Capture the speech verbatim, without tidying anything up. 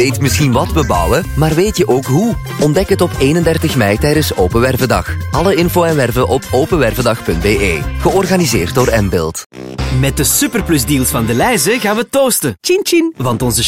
weet misschien wat we bouwen, maar weet je ook hoe? Ontdek het op eenendertig mei tijdens Open Wervendag. Alle info en werven op openwervendag punt b e. Georganiseerd door Mbuild. Met de superplusdeals van De Leize gaan we toasten. Chin chin. Want onze